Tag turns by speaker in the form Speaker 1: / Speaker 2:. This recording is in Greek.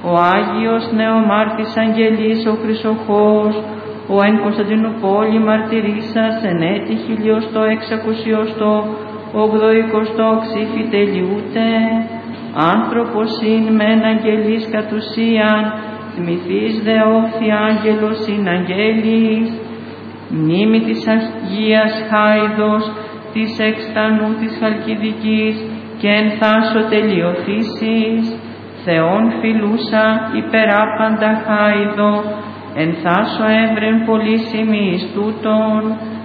Speaker 1: ο Άγιος Νεομάρτης Αγγελής ο Χρυσοχώος, ο εν Κωνσταντινούπολη μαρτυρήσας εν έτη 1600, 80 ξύφη τελειούτε, άνθρωπος ειν μεν αγγελής κατ' ουσίαν, θυμηθείς δε όφη άγγελος ειν αγγέλης, μνήμη της Αγίας Χάιδος, της εξτανού της Χαλκιδικής, και εν θάσο τελειωθήσεις, Θεόν φιλούσα υπεράπαντα Χάιδο, εν θάσο έβρεν πολύσιμη εις τούτον,